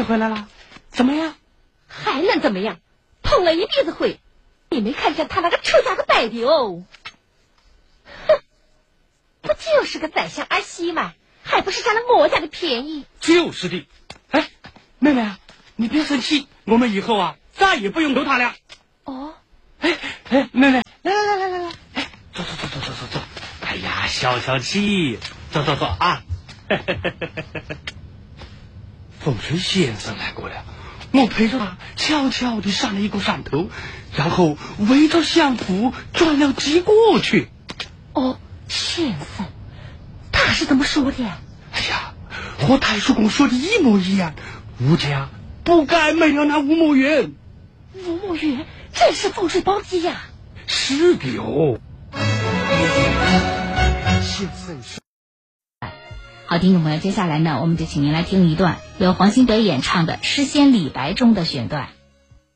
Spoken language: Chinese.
回来了，怎么样？ 还能怎么样？碰了一鼻子灰，你没看见他那个臭家伙呆的哦！哼，不就是个宰相儿媳吗？还不是占了我家的便宜？ 就是的。哎，妹妹啊，你别生气，我们以后啊再也不用留他了。 哦， 哎，妹妹，来，哎，走。哎呀，消气，走啊！风水先生来过了，我陪着他悄悄地上了一个山头，然后围着相府转了几过去。 哦，先生，他是怎么说的？ 哎呀，和太叔公说的一模一样，吴家不该没了那吴墨园。 吴墨园真是风水宝地呀！ 是的哦。先生说。 好，听众朋友，接下来呢，我们就请您来听一段由黄新北演唱的《诗仙李白》中的选段。